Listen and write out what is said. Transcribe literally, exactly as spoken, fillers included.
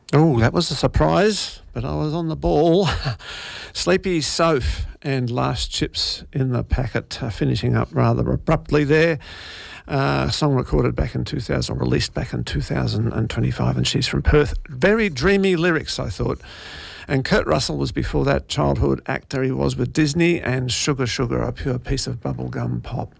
Oh, that was a surprise, but I was on the ball. Sleepy Soph and Last Chips in the Packet, uh, finishing up rather abruptly there. Uh, song recorded back in two thousand, or released back in two thousand twenty-five, and she's from Perth. Very dreamy lyrics, I thought. And Kurt Russell was before that, childhood actor he was with Disney, and Sugar Sugar, a pure piece of bubblegum pop.